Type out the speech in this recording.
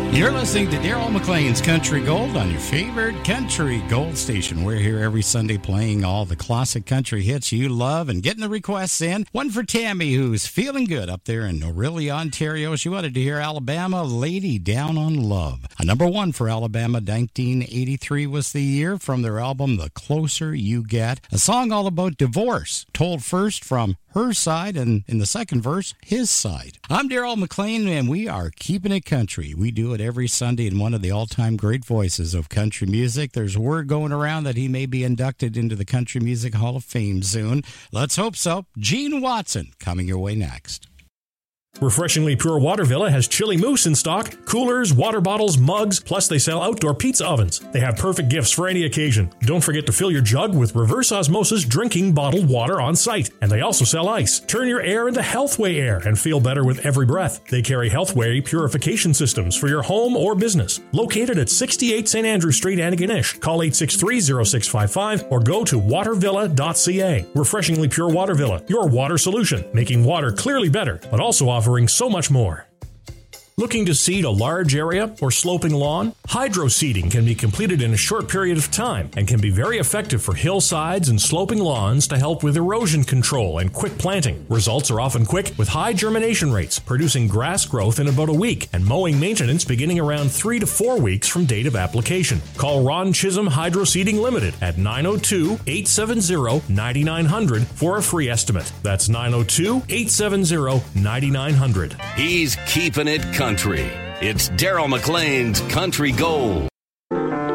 You're listening to Daryl McLean's Country Gold on your favorite country gold station. We're here every Sunday playing all the classic country hits you love and getting the requests in. One for Tammy, who's feeling good up there in Orillia, Ontario. She wanted to hear Alabama, Lady Down on Love. A number one for Alabama, 1983 was the year, from their album The Closer You Get. A song all about divorce, told first from her side, and in the second verse, his side. I'm Daryl McLean, and we are keeping it country. We do it every Sunday in one of the all-time great voices of country music. There's word going around that he may be inducted into the Country Music Hall of Fame soon. Let's hope so. Gene Watson coming your way next. Refreshingly Pure Water Villa has chili mousse in stock, coolers, water bottles, mugs, plus they sell outdoor pizza ovens. They have perfect gifts for any occasion. Don't forget to fill your jug with reverse osmosis drinking bottled water on site. And they also sell ice. Turn your air into Healthway air and feel better with every breath. They carry Healthway purification systems for your home or business. Located at 68 St. Andrew Street, Antigonish. Call 863-0655 or go to watervilla.ca. Refreshingly Pure Water Villa, your water solution, making water clearly better, but also offering so much more. Looking to seed a large area or sloping lawn? Hydro seeding can be completed in a short period of time and can be very effective for hillsides and sloping lawns to help with erosion control and quick planting. Results are often quick with high germination rates, producing grass growth in about a week and mowing maintenance beginning around 3 to 4 weeks from date of application. Call Ron Chisholm Hydro Seeding Limited at 902-870-9900 for a free estimate. That's 902-870-9900. He's keeping it country. It's Daryl McLean's Country Gold.